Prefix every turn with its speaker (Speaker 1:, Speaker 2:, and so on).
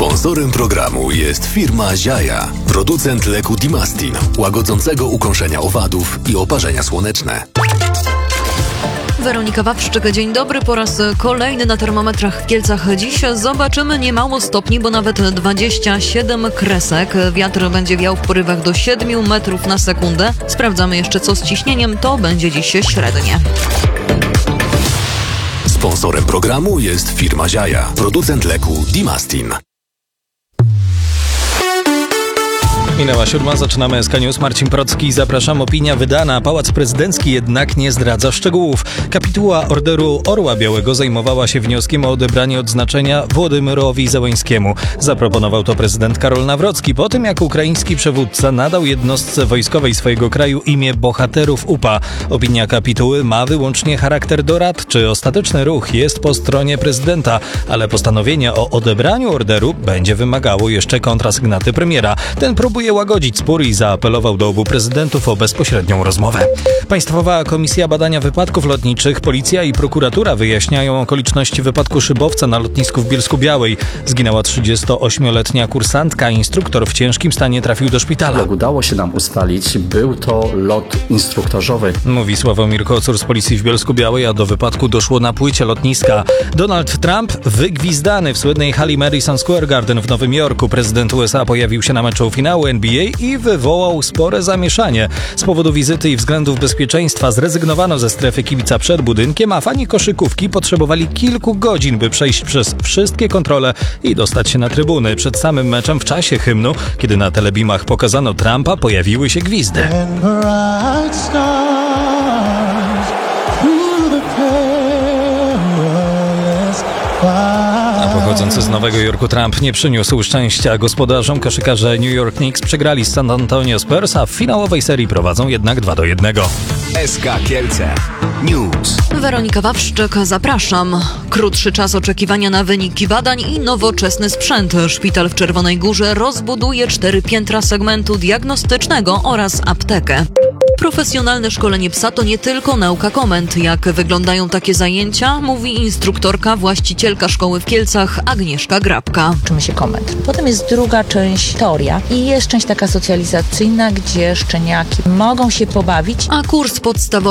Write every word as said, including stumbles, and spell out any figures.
Speaker 1: Sponsorem programu jest firma Ziaja, producent leku Dimastin, łagodzącego ukąszenia owadów i oparzenia słoneczne.
Speaker 2: Weronika Wawrzyk, dzień dobry. Po raz kolejny na termometrach w Kielcach. Dziś zobaczymy niemało stopni, bo nawet dwadzieścia siedem kresek. Wiatr będzie wiał w porywach do siedmiu metrów na sekundę. Sprawdzamy jeszcze, co z ciśnieniem. To będzie dziś średnie.
Speaker 1: Sponsorem programu jest firma Ziaja, producent leku Dimastin.
Speaker 3: Minęła siódma, zaczynamy S K News. Marcin Procki, zapraszam. Opinia wydana. Pałac Prezydencki jednak nie zdradza szczegółów. Kapituła Orderu Orła Białego zajmowała się wnioskiem o odebranie odznaczenia Włodymyrowi Zełańskiemu. Zaproponował to prezydent Karol Nawrocki po tym, jak ukraiński przywódca nadał jednostce wojskowej swojego kraju imię bohaterów U P A. Opinia kapituły ma wyłącznie charakter doradczy. Ostateczny ruch jest po stronie prezydenta, ale postanowienie o odebraniu orderu będzie wymagało jeszcze kontrasygnaty premiera. Ten próbuje łagodzić spór i zaapelował do obu prezydentów o bezpośrednią rozmowę. Państwowa Komisja Badania Wypadków Lotniczych, Policja i Prokuratura wyjaśniają okoliczności wypadku szybowca na lotnisku w Bielsku-Białej. Zginęła trzydziestoośmioletnia kursantka, instruktor w ciężkim stanie trafił do szpitala.
Speaker 4: Jak udało się nam ustalić, był to lot instruktorzowy.
Speaker 3: Mówi Sławomir Kocur z Policji w Bielsku-Białej, a do wypadku doszło na płycie lotniska. Donald Trump wygwizdany w słynnej hali Madison Square Garden w Nowym Jorku. Prezydent U S A pojawił się na meczu finału N B A i wywołał spore zamieszanie. Z powodu wizyty i względów bezpieczeństwa zrezygnowano ze strefy kibica przed budynkiem, a fani koszykówki potrzebowali kilku godzin, by przejść przez wszystkie kontrole i dostać się na trybuny. Przed samym meczem w czasie hymnu, kiedy na telebimach pokazano Trumpa, pojawiły się gwizdy. A pochodzący z Nowego Jorku Trump nie przyniósł szczęścia gospodarzom. Koszykarze New York Knicks przegrali z San Antonio Spurs, a w finałowej serii prowadzą jednak dwa do jednego.
Speaker 1: S K Kielce News.
Speaker 2: Weronika Wawrzyk, zapraszam. Krótszy czas oczekiwania na wyniki badań i nowoczesny sprzęt. Szpital w Czerwonej Górze rozbuduje cztery piętra segmentu diagnostycznego oraz aptekę. Profesjonalne szkolenie psa to nie tylko nauka komend. Jak wyglądają takie zajęcia, mówi instruktorka, właścicielka szkoły w Kielcach Agnieszka Grabka.
Speaker 5: Uczymy się komend. Potem jest druga część teoria i jest część taka socjalizacyjna, gdzie szczeniaki mogą się pobawić.
Speaker 2: A kurs podstawowy